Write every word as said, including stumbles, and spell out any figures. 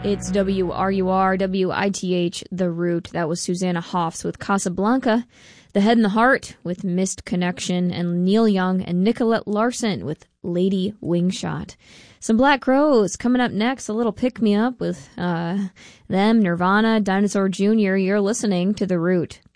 It's W R U R W I T H, The Root. That was Susanna Hoffs with Casablanca, The Head and the Heart with Missed Connection, and Neil Young and Nicolette Larson with Lady Wingshot. Some Black Crowes coming up next, a little pick-me-up with uh, them, Nirvana, Dinosaur Junior You're listening to The Root.